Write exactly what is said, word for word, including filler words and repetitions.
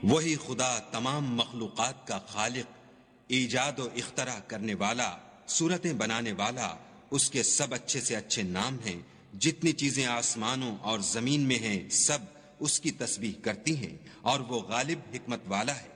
वही खुदा तमाम मखलूकात का खालिक, ईजाद और इख्तरा करने वाला, सूरतें बनाने वाला। उसके सब अच्छे से अच्छे नाम हैं। जितनी चीजें आसमानों और जमीन में हैं सब उसकी तस्बीह करती हैं और वो गालिब हिकमत वाला है।